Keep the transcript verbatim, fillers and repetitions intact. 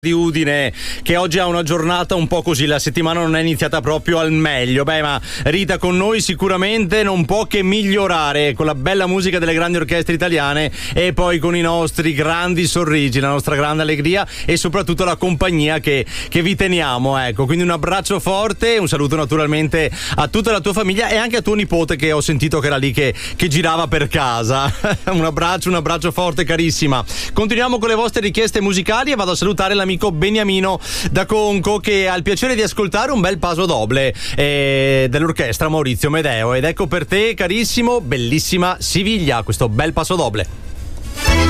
Di Udine, che oggi ha una giornata un po' così, la settimana non è iniziata proprio al meglio. Beh, ma Rita con noi sicuramente non può che migliorare con la bella musica delle grandi orchestre italiane e poi con i nostri grandi sorrisi, la nostra grande allegria e soprattutto la compagnia che, che vi teniamo, ecco. Quindi un abbraccio forte, un saluto naturalmente a tutta la tua famiglia e anche a tuo nipote, che ho sentito che era lì che, che girava per casa. un abbraccio, un abbraccio forte, carissima. Continuiamo con le vostre richieste musicali e vado a salutare l'amico Beniamino da Conco, che ha il piacere di ascoltare un bel paso doble eh, dell'orchestra Maurizio Medeo, ed ecco per te, carissimo, bellissima Siviglia, questo bel paso doble.